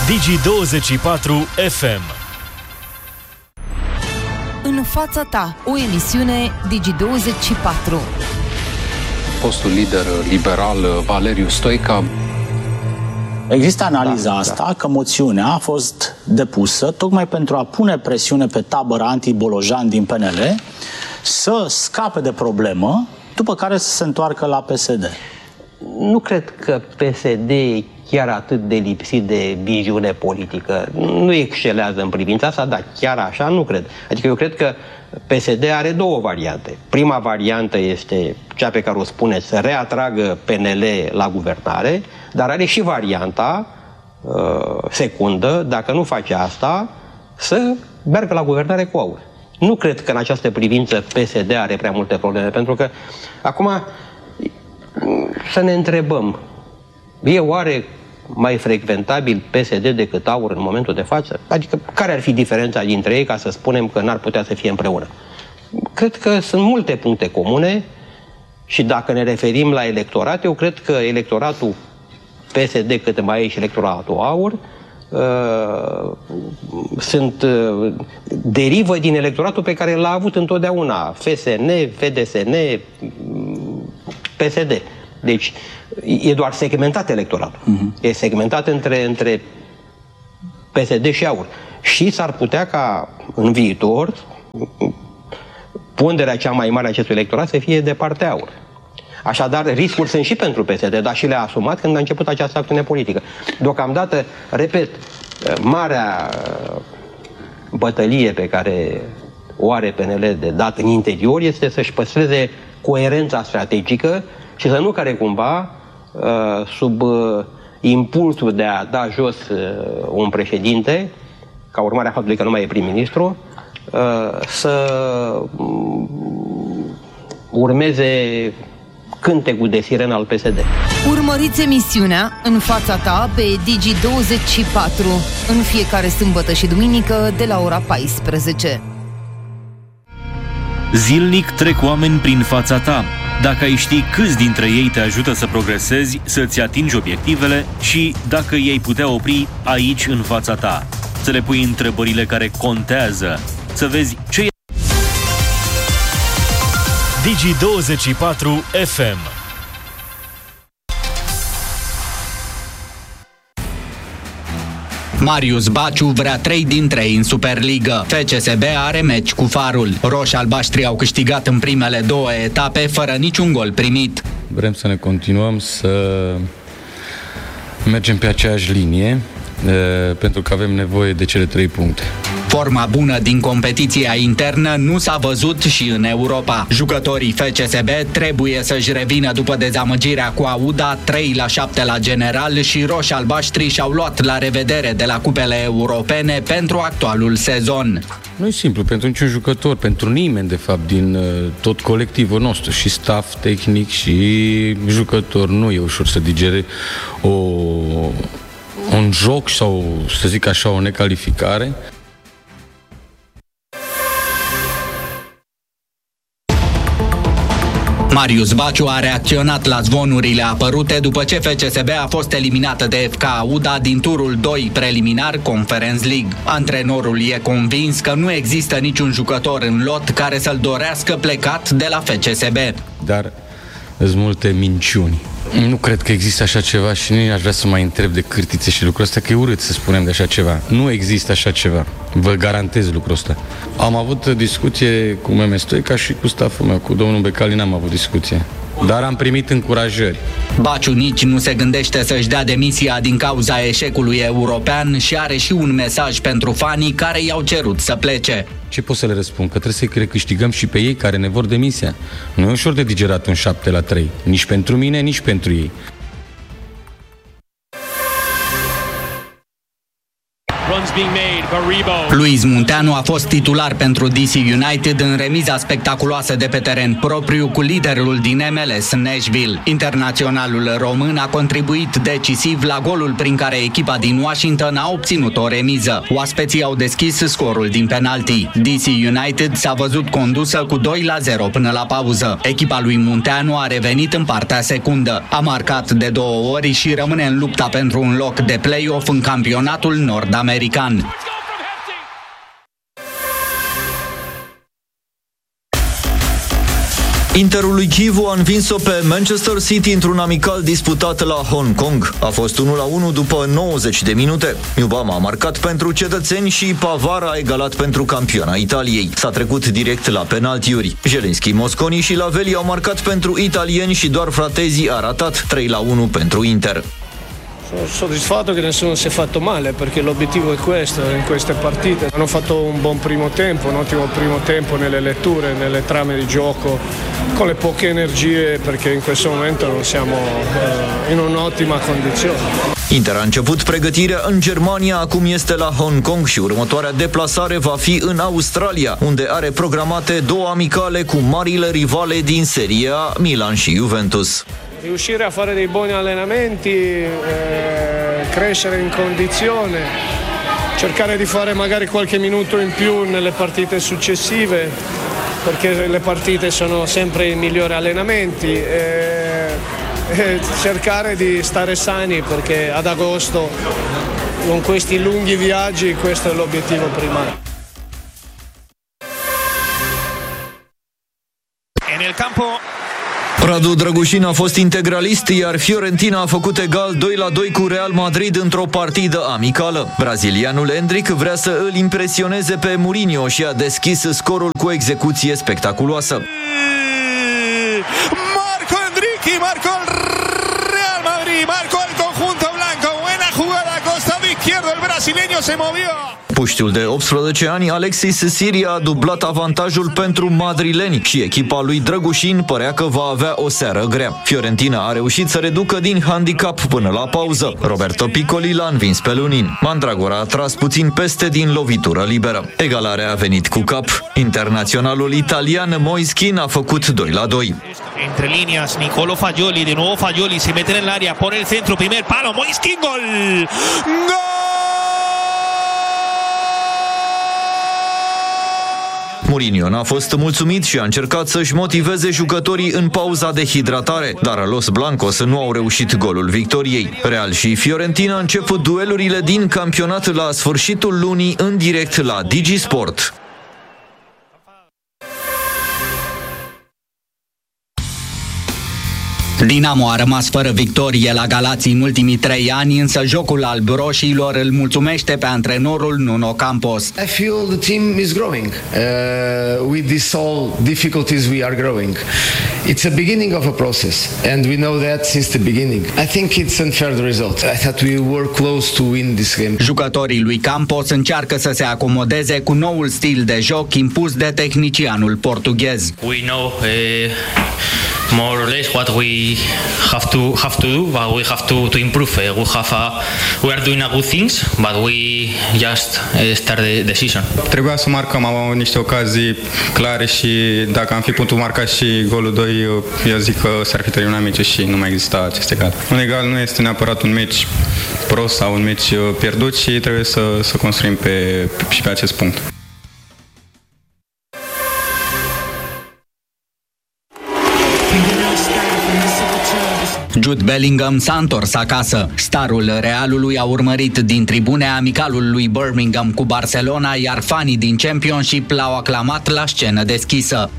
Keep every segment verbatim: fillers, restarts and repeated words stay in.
Digi douăzeci și patru F M. În fața ta, o emisiune Digi douăzeci și patru. Fostul lider liberal Valeriu Stoica. Există analiza da, asta da. că moțiunea a fost depusă tocmai pentru a pune presiune pe tabăra anti-Bolojan din P N L să scape de problemă, după care să se întoarcă la P S D. Nu cred că P S D e chiar atât de lipsit de viziune politică. Nu excelează în privința asta, dar chiar așa nu cred. Adică eu cred că P S D are două variante. Prima variantă este cea pe care o spuneți, să reatragă P N L la guvernare, dar are și varianta uh, secundă, dacă nu face asta, să meargă la guvernare cu aur. Nu cred că în această privință P S D are prea multe probleme, pentru că acum să ne întrebăm, e oare mai frecventabil P S D decât aur în momentul de față? Adică care ar fi diferența dintre ei ca să spunem că n-ar putea să fie împreună? Cred că sunt multe puncte comune și dacă ne referim la electorat, eu cred că electoratul P S D, cât mai e și electoratul aur, uh, sunt uh, derivă din electoratul pe care l-a avut întotdeauna F S N, F D S N, P S D. Deci e doar segmentat electoratul. Uh-huh. E segmentat între, între P S D și aur. Și s-ar putea ca în viitor ponderea cea mai mare a acestui electorat să fie de partea aur. Așadar, riscuri sunt și pentru P S D, dar și le-a asumat când a început această acțiune politică. Deocamdată, repet, marea bătălie pe care o are P N L de dat în interior este să-și păstreze coerența strategică și să nu care cumva, sub impulsul de a da jos un președinte, ca urmare a faptului că nu mai e prim-ministru, să urmeze cântecul de sirenă al P S D. Urmăriți emisiunea În fața ta pe Digi douăzeci și patru în fiecare sâmbătă și duminică de la ora paisprezece. Zilnic trec oameni prin fața ta. Dacă ai ști câți dintre ei te ajută să progresezi, să-ți atingi obiectivele și dacă i-ai putea opri aici în fața ta. Să le pui întrebările care contează. Să vezi ce e. Digi douăzeci și patru F M. Marius Baciu vrea trei din trei în Superligă. F C S B are meci cu Farul. Roșii-albaștri au câștigat în primele două etape fără niciun gol primit. Vrem să ne continuăm să mergem pe aceeași linie, pentru că avem nevoie de cele trei puncte. Forma bună din competiția internă nu s-a văzut și în Europa. Jucătorii F C S B trebuie să-și revină după dezamăgirea cu Auda, trei la șapte la general, și roșii-albaștri și-au luat la revedere de la cupele europene pentru actualul sezon. Nu e simplu pentru niciun jucător, pentru nimeni de fapt din uh, tot colectivul nostru, și staff tehnic și jucător. Nu e ușor să digere o, un joc sau, să zic așa, o necalificare. Marius Baciu a reacționat la zvonurile apărute după ce F C S B a fost eliminată de F K Auda din turul doi preliminar Conference League. Antrenorul e convins că nu există niciun jucător în lot care să-l dorească plecat de la F C S B. Dar sunt multe minciuni. Nu cred că există așa ceva și nu aș vrea să mai întreb de cârtițe și lucrul ăsta, că e urât să spunem de așa ceva. Nu există așa ceva. Vă garantez lucrul ăsta. Am avut discuție cu Meme Stoica și cu stafful meu, cu domnul Becali n-am avut discuție. Dar am primit încurajări. Baciu nici nu se gândește să-și dea demisia din cauza eșecului european și are și un mesaj pentru fanii care i-au cerut să plece. Ce pot să le răspund? Că trebuie să-i recâștigăm și pe ei care ne vor demisia. Nu e ușor de digerat un șapte la trei. Nici pentru mine, nici pentru ei. Luis Munteanu a fost titular pentru D C United în remiza spectaculoasă de pe teren propriu cu liderul din M L S Nashville. Internaționalul român a contribuit decisiv la golul prin care echipa din Washington a obținut o remiză. Oaspeții au deschis scorul din penalti. D C United s-a văzut condusă cu doi la zero până la pauză. Echipa lui Munteanu a revenit în partea secundă. A marcat de două ori și rămâne în lupta pentru un loc de play-off în campionatul nord-american. Interul lui Chivu a învins-o pe Manchester City într-un amical disputat la Hong Kong. A fost unu la unu după nouăzeci de minute. Iubama a marcat pentru cetățeni și Pavard a egalat pentru campiona Italiei. S-a trecut direct la penaltiuri. Zelinski, Mosconi și Lavelli au marcat pentru italieni și doar fratezii a ratat trei la unu pentru Inter. Sono soddisfatto che nessuno si è fatto male perché l'obiettivo è questo in queste partite. Hanno fatto un buon primo tempo, un ottimo primo tempo nelle letture, nelle trame di gioco, con le poche energie perché in questo momento non siamo uh, in un'ottima condizione. Inter a început pregătirea în Germania, acum este la Hong Kong și următoarea deplasare va fi în Australia, unde are programate două amicale cu marile rivale din Serie A, Milan și Juventus. Riuscire a fare dei buoni allenamenti, eh, crescere in condizione, cercare di fare magari qualche minuto in più nelle partite successive, perché le partite sono sempre i migliori allenamenti, e, e cercare di stare sani perché ad agosto con questi lunghi viaggi questo è l'obiettivo primario. E nel campo Radu Drăgușin a fost integralist, iar Fiorentina a făcut egal doi la doi cu Real Madrid într-o partidă amicală. Brazilianul Endrick vrea să îl impresioneze pe Mourinho și a deschis scorul cu execuție spectaculoasă. Marco Endrick, Marco Real Madrid, Marco el conjunto blanco, buena jugada, costado izquierdo, el brasileño se movió. Puștiul de optsprezece ani, Alexis Siria, a dublat avantajul pentru madrileni și echipa lui Drăgușin părea că va avea o seară grea. Fiorentina a reușit să reducă din handicap până la pauză. Roberto Piccoli l-a învins pe Lunin. Mandragora a tras puțin peste din lovitură liberă. Egalarea a venit cu cap. Internaționalul italian Moiskin a făcut doi la doi. Entre líneas, Nicolo Fagioli, de nuevo Fagioli, se mete en el área, pone el centro, primer palo, Moiskin, gol! ¡Gol! Mourinho n-a fost mulțumit și a încercat să-și motiveze jucătorii în pauza de hidratare, dar Los Blancos nu au reușit golul victoriei. Real și Fiorentina încep duelurile din campionat la sfârșitul lunii în direct la Digi Sport. Dinamo a rămas fără victorie la Galați în ultimii trei ani, însă jocul alb-roșiilor îl mulțumește pe antrenorul Nuno Campos. I feel the team is growing. Uh, with these all difficulties we are growing. It's a beginning of a process and we know that since the beginning. I think it's unfair the result. I thought we were close to win this game. Jucătorii lui Campos încearcă să se acomodeze cu noul stil de joc impus de tehnicianul portughez. We know uh, more or less what we have to have to do, but we have to to improve. We have a, we are doing a good things, but we just start the, the season. Trebuia să marcăm, am avut niște ocazii clare și dacă am fi putut marca și golul doi, eu zic că s-ar fi terminat meciul și nu mai exista acest egal. Un egal nu este neapărat un meci prost sau un meci pierdut și trebuie să, să construim pe, și pe acest punct. Jude Bellingham s-a întors acasă. Starul Realului a urmărit din tribune amicalul lui Birmingham cu Barcelona, iar fanii din Championship l-au aclamat la scenă deschisă.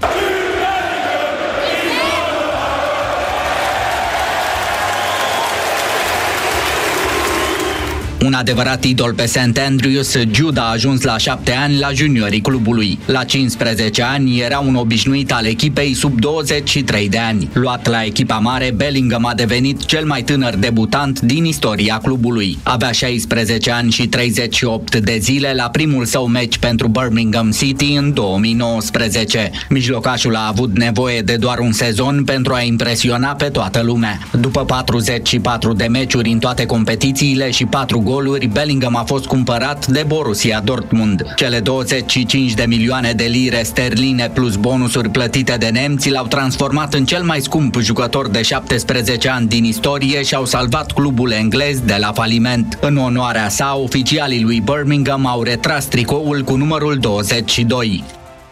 Un adevărat idol pe Saint Andrews, Jude a ajuns la șapte ani la juniorii clubului. La cincisprezece ani era un obișnuit al echipei sub douăzeci și trei de ani. Luat la echipa mare, Bellingham a devenit cel mai tânăr debutant din istoria clubului. Avea șaisprezece ani și treizeci și opt de zile la primul său meci pentru Birmingham City în două mii nouăsprezece. Mijlocașul a avut nevoie de doar un sezon pentru a impresiona pe toată lumea. După patruzeci și patru de meciuri în toate competițiile și patru goluri, Bellingham a fost cumpărat de Borussia Dortmund. Cele douăzeci și cinci de milioane de lire sterline plus bonusuri plătite de nemți l-au transformat în cel mai scump jucător de șaptesprezece ani din istorie și au salvat clubul englez de la faliment. În onoarea sa, oficialii lui Birmingham au retras tricoul cu numărul douăzeci și doi.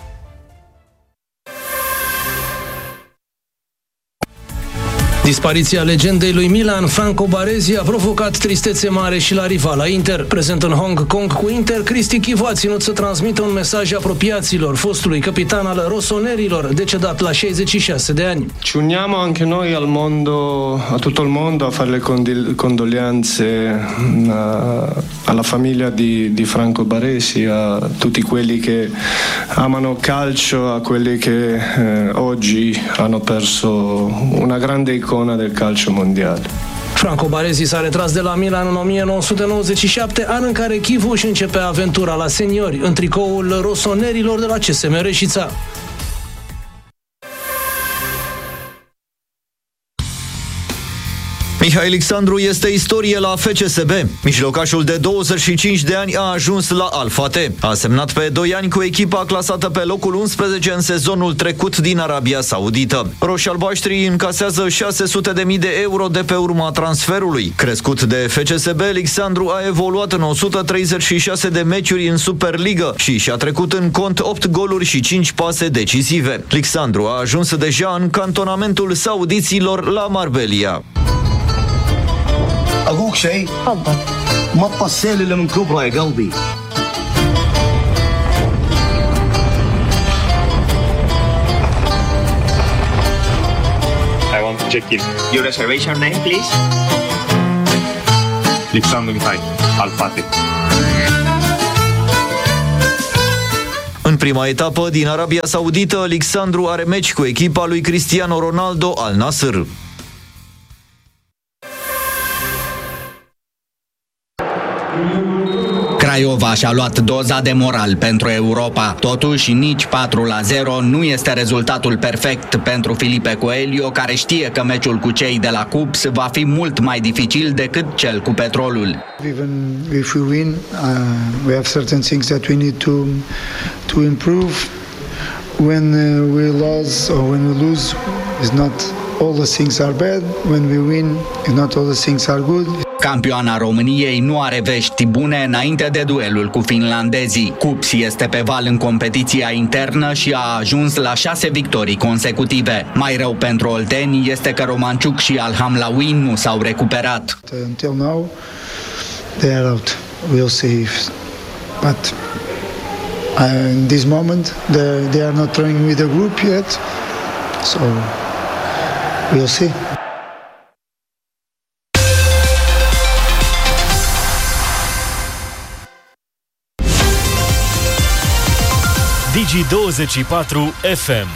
Dispariția legendei lui Milan, Franco Baresi, a provocat tristețe mare și la rivala Inter. Prezent în Hong Kong cu Inter, Cristi Chivu a ținut să transmită un mesaj apropiaților fostului capitan al rossonerilor, decedat la șaizeci și șase de ani. Ci uniamo anche noi al mondo, a tutto il mondo, a fare le condil- condoglianze a, alla famiglia di, di Franco Baresi, a tutti quelli che amano calcio, a quelli che eh, oggi hanno perso una grande icona del calcio mondiale. Franco Baresi s-a retras de la Milan în o mie nouă sute nouăzeci și șapte, an în care Chivu își începea aventura la seniori, în tricoul rossonerilor de la C S M Reșița. Mihai Alexandru este istorie la F C S B. Mijlocașul de douăzeci și cinci de ani a ajuns la Alpha T. A semnat pe doi ani cu echipa clasată pe locul unsprezece în sezonul trecut din Arabia Saudită. Roșii-albaștri încasează șase sute de mii de euro de pe urma transferului. Crescut de F C S B, Alexandru a evoluat în o sută treizeci și șase de meciuri în Superliga și și-a trecut în cont opt goluri și cinci pase decisive. Alexandru a ajuns deja în cantonamentul saudiților la Marbella. أقولك شيء تفضل ما تطسيل إلا من كبرى يا قلبي I want to check in. Your reservation name, please? Alexandru Mihai, Alpha T. În prima etapă din Arabia Saudită, Alexandru are meci cu echipa lui Cristiano Ronaldo al Nasr. Craiova și-a luat doza de moral pentru Europa. Totuși, nici patru la zero nu este rezultatul perfect pentru Filipe Coelho, care știe că meciul cu cei de la Cups va fi mult mai dificil decât cel cu Petrolul. Even if we win, uh, we have certain things that we need to to improve. When uh, we lose or when we lose, it's not all the things are bad. When we win, it's not all the things are good. Campioana României nu are vești bune înainte de duelul cu finlandezii. Cups este pe val în competiția internă și a ajuns la șase victorii consecutive. Mai rău pentru olteni este că Romanciuc și Al-Hamlaoui nu s-au recuperat. Until now, they are out. We'll see. If, but uh, in this moment, they they are not training with the group yet, so we'll see. Digi douăzeci și patru F M.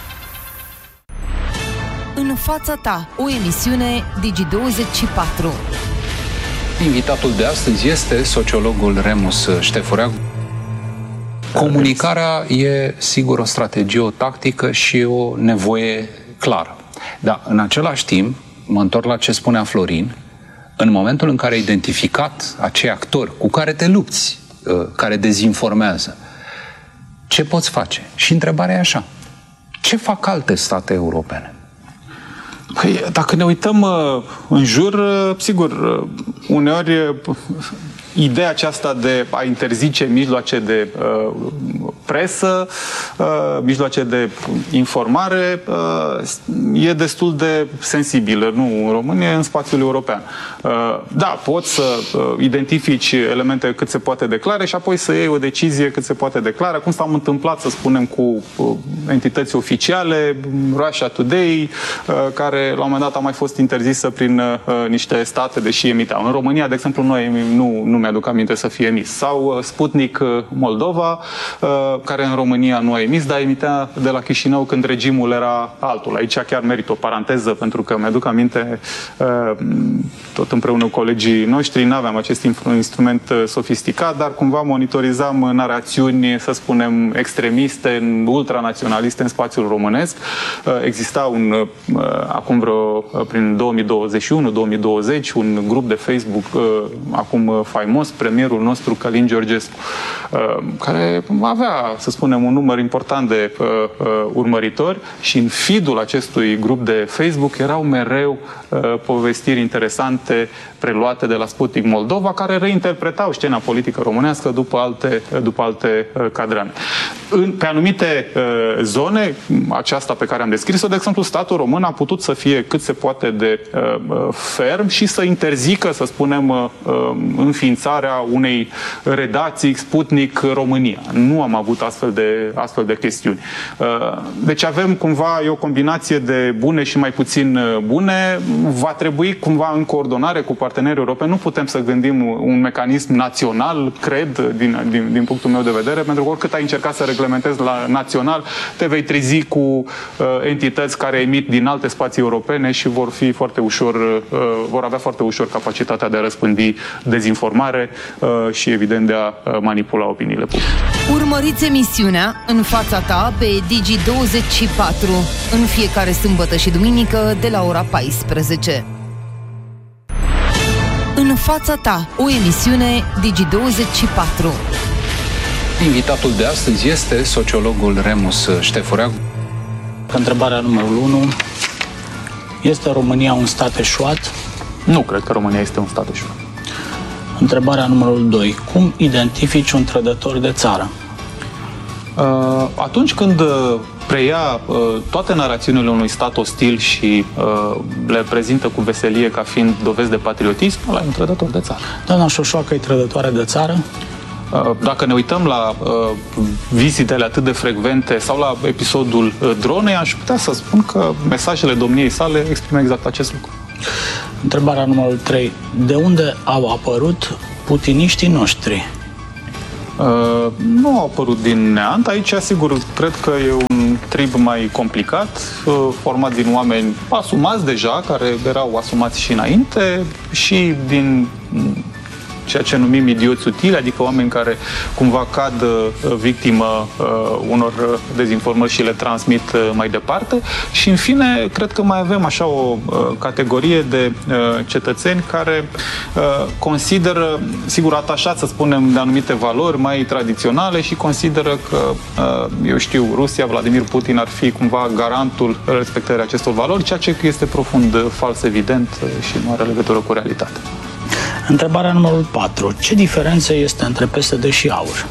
În fața ta, o emisiune Digi douăzeci și patru. Invitatul de astăzi este sociologul Remus Ștefurea. Comunicarea e sigur o strategie, o tactică și o nevoie clară. Dar în același timp, mă întorc la ce spunea Florin, în momentul în care ai identificat acei actori cu care te lupți, care dezinformează, ce poți face? Și întrebarea e așa. Ce fac alte state europene? Păi, dacă ne uităm uh, în jur, uh, sigur, uh, uneori uh, ideea aceasta de a interzice mijloace de uh, presă, uh, mijloace de informare, uh, e destul de sensibilă, nu în România, în spațiul european. Uh, da, poți să uh, identifici elemente cât se poate declare și apoi să iei o decizie cât se poate declara, cum s-a întâmplat, să spunem, cu uh, entități oficiale, Russia Today, uh, care la un moment dat a mai fost interzisă prin uh, niște state, deși emiteau. În România, de exemplu, noi nu, nu mi-aduc aminte să fie emis. Sau uh, Sputnik uh, Moldova, uh, care în România nu a emis, dar emitea de la Chișinău când regimul era altul. Aici chiar merit o paranteză, pentru că mi-aduc aminte, tot împreună cu colegii noștri, nu aveam acest instrument sofisticat, dar cumva monitorizam narațiuni, să spunem, extremiste, ultranaționaliste în spațiul românesc. Exista un, acum vreo, prin două mii douăzeci și unu două mii douăzeci, un grup de Facebook, acum faimos, premierul nostru, Călin Georgescu, care avea, să spunem, un număr important de uh, uh, urmăritori și în feed-ul acestui grup de Facebook erau mereu uh, povestiri interesante preluate de la Sputnik Moldova, care reinterpretau scena politică românească după alte, după alte uh, cadrame. În, pe anumite uh, zone, aceasta pe care am descris-o, de exemplu, statul român a putut să fie cât se poate de uh, ferm și să interzică, să spunem, uh, înființarea unei redacții Sputnik România. Nu am avut astfel de, astfel de chestiuni. Deci avem cumva o combinație de bune și mai puțin bune. Va trebui cumva în coordonare cu partenerii europeni. Nu putem să gândim un mecanism național, cred, din, din, din punctul meu de vedere, pentru că oricât ai încercat să reglementezi la național, te vei trezi cu uh, entități care emit din alte spații europene și vor fi foarte ușor, uh, vor avea foarte ușor capacitatea de a răspândi dezinformare uh, și evident de a uh, manipula opiniile publice. Urmăriți emisiunea În fața ta pe Digi douăzeci și patru în fiecare sâmbătă și duminică de la ora paisprezece. În fața ta, o emisiune Digi douăzeci și patru. Invitatul de astăzi este sociologul Remus Ștefurea. Întrebarea numărul unu. Este România un stat eșuat? Nu cred că România este un stat eșuat. Întrebarea numărul doi. Cum identifici un trădător de țară? Uh, atunci când uh, preia uh, toate narațiunile unui stat ostil și uh, le prezintă cu veselie ca fiind dovezi de patriotism, ăla e un trădător de țară. Doamna Șoșoacă e trădătoare de țară? Uh, dacă ne uităm la uh, vizitele atât de frecvente sau la episodul uh, dronei, aș putea să spun că mesajele domniei sale exprimă exact acest lucru. Întrebarea numărul trei. De unde au apărut putiniștii noștri? Uh, nu au apărut din neant. Aici, sigur, cred că e un trib mai complicat, uh, format din oameni asumați deja, care erau asumați și înainte, și din ceea ce numim idioți utili, adică oameni care cumva cad uh, victimă uh, unor dezinformări și le transmit uh, mai departe. Și, în fine, cred că mai avem așa o uh, categorie de uh, cetățeni care uh, consideră, sigur, atașați, să spunem, de anumite valori mai tradiționale și consideră că, uh, eu știu, Rusia, Vladimir Putin ar fi cumva garantul respectării acestor valori, ceea ce este profund uh, fals, evident, uh, și nu are legătură cu realitatea. Întrebarea numărul patru. Ce diferență este între P S D și AUR?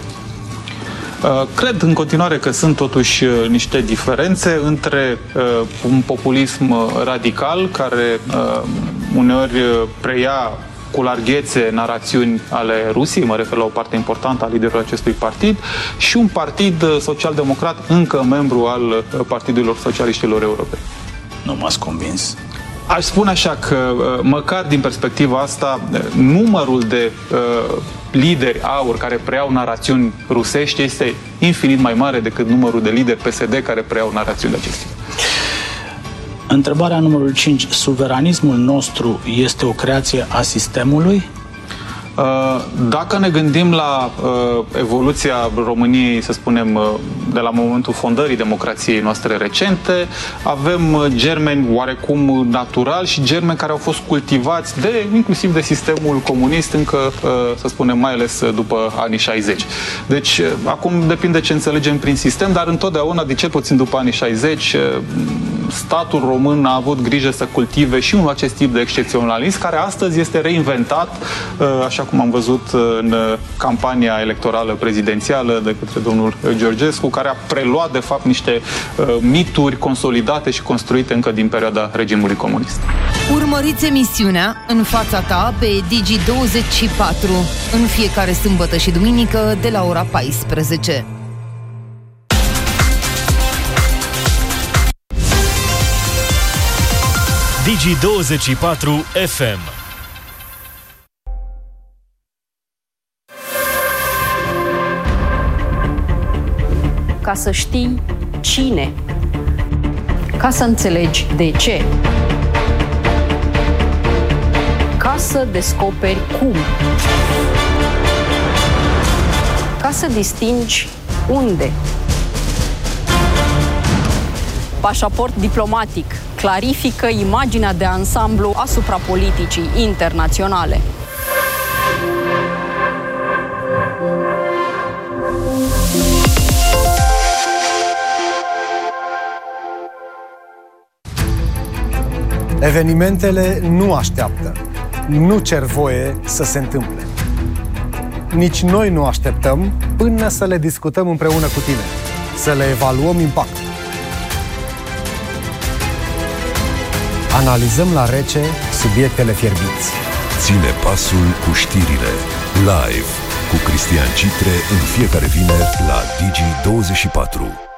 Cred în continuare că sunt totuși niște diferențe între uh, un populism radical care uh, uneori preia cu larghețe narațiuni ale Rusiei, mă refer la o parte importantă a liderului acestui partid, și un partid social-democrat încă membru al Partidelor Socialiștilor Europeni. Nu m-ați convins. Aș spune așa că, măcar din perspectiva asta, numărul de uh, lideri AUR care preiau narațiuni rusești este infinit mai mare decât numărul de lideri P S D care preiau narațiuni acestea. Întrebarea numărul cinci. Suveranismul nostru este o creație a sistemului? Dacă ne gândim la uh, evoluția României, să spunem, uh, de la momentul fondării democrației noastre recente, avem germeni oarecum natural și germeni care au fost cultivați de, inclusiv de sistemul comunist, încă, uh, să spunem, mai ales după anii șaizeci. Deci, uh, acum depinde ce înțelegem prin sistem, dar întotdeauna, de cel puțin după anii șaizeci, uh, statul român a avut grijă să cultive și un acest tip de excepționalism, care astăzi este reinventat, uh, așa cum am văzut în campania electorală prezidențială de către domnul Georgescu, care a preluat, de fapt, niște uh, mituri consolidate și construite încă din perioada regimului comunist. Urmăriți emisiunea În fața ta pe Digi douăzeci și patru în fiecare sâmbătă și duminică de la ora paisprezece. Digi douăzeci și patru F M. ca să știi cine, ca să înțelegi de ce, ca să descoperi cum, ca să distingi unde. Pașaport diplomatic clarifică imaginea de ansamblu asupra politicii internaționale. Evenimentele nu așteaptă, nu cer voie să se întâmple. Nici noi nu așteptăm până să le discutăm împreună cu tine, să le evaluăm impactul. Analizăm la rece subiectele fierbinți. Ține pasul cu știrile. Live cu Cristian Citre în fiecare vineri la Digi douăzeci și patru.